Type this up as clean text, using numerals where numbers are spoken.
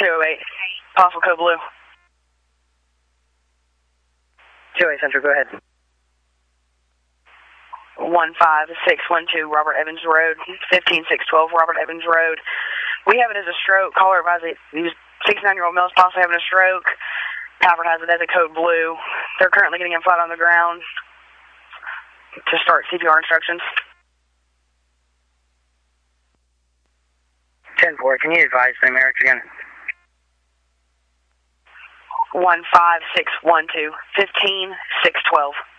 208. Possible code blue. 208 Central, go ahead. 15612 Robert Evans Road, 15612 Robert Evans Road. We have it as a stroke. Caller advised he was 69-year-old male is possibly having a stroke. Pafford has it as a code blue. They're currently getting him flat on the ground to start CPR instructions. 10-4, can you advise the American again? 15612, 15612.